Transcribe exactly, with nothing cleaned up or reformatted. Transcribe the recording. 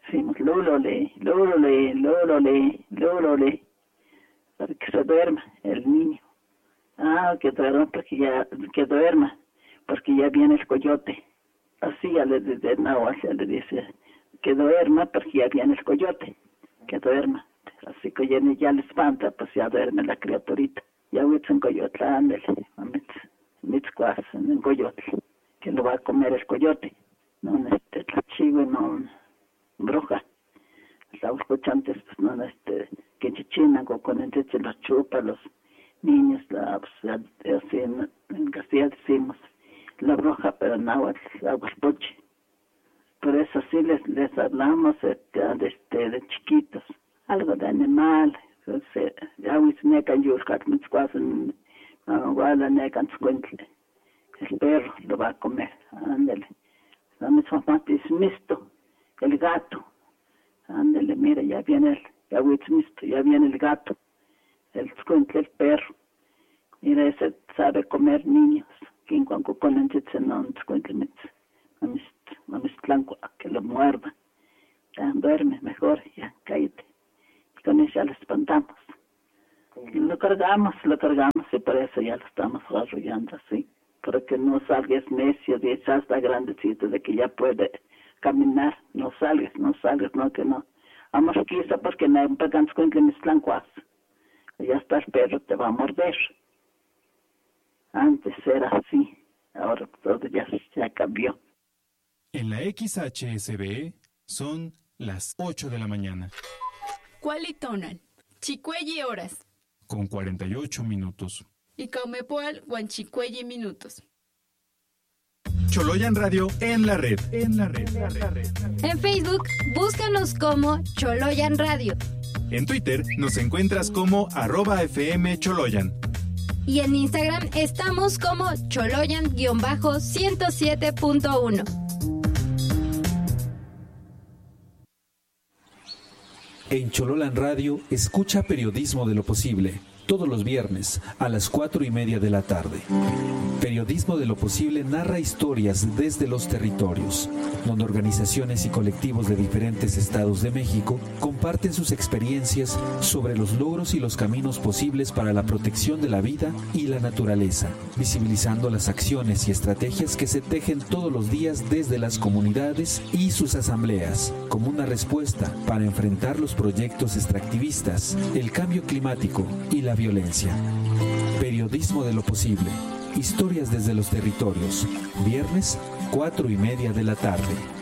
decimos lúlole, lúlole, lúlole, lúlole, para que se duerma el niño. Ah, que duerma porque ya, que duerma, porque ya viene el coyote. Así ya le dice, no, ya le dice, que duerma porque ya viene el coyote, que duerma. Así que ya, ya le espanta, pues ya duerme la criaturita. Ya huitz en coyote, ándale, mitz, mitzcuas, en coyote, que lo va a comer el coyote. No, este, la chivo, no, bruja. Estamos escuchando, pues, no, este, que chichinan, con el se los chupa, los niños, la, pues, así, en, en Castilla decimos, la bruja, pero no, agua poche. Por eso sí les, les hablamos este, de, de chiquitos, algo de animal, ya huis necan yurkat mitzcuasen, guala necan tzuentle, el perro lo va a comer, ándale. La misma parte es misto, el gato, ándale, mira, ya viene el, ya huis misto, ya viene el gato, el tzuentle, el perro, mira, ese sabe comer niños, quien cuando con el chitze no tzuentle mitz, mamistlanco, que lo muerda, ya duerme mejor, ya cállate. Con eso ya lo espantamos. Lo cargamos, lo cargamos y por eso ya lo estamos arrollando así. Para que no salgas necio, de ya está grandecito, de que ya puede caminar. No salgas, no salgas, no que no. Vamos quizá porque no hay un pagans con que mis tlancuas. Ya está el perro, te va a morder. Antes era así, ahora todo ya, ya cambió. En la X H S B son las ocho de la mañana. Cualitonan, chicuelli horas. Con cuarenta y ocho minutos. Y caumepoal, guanchicuelli minutos. Choloyan Radio en la red. En la red. En la red. En Facebook, búscanos como Choloyan Radio. En Twitter nos encuentras como arroba F M Choloyan. Y en Instagram estamos como Choloyan ciento siete punto uno. En Chololan Radio, escucha Periodismo de lo Posible, todos los viernes a las cuatro y media de la tarde. Periodismo de lo Posible narra historias desde los territorios, donde organizaciones y colectivos de diferentes estados de México comparten sus experiencias sobre los logros y los caminos posibles para la protección de la vida y la naturaleza, visibilizando las acciones y estrategias que se tejen todos los días desde las comunidades y sus asambleas, como una respuesta para enfrentar los proyectos extractivistas, el cambio climático y la violencia. Periodismo de lo Posible. Historias desde los territorios. Viernes, cuatro y media de la tarde.